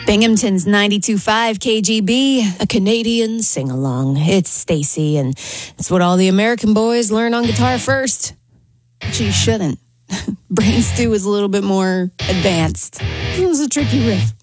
Binghamton's 92.5 KGB, a Canadian sing-along. It's Stacy, and it's what all the American boys learn on guitar first. Actually, you shouldn't. Brain Stew is a little bit more advanced. It was a tricky riff.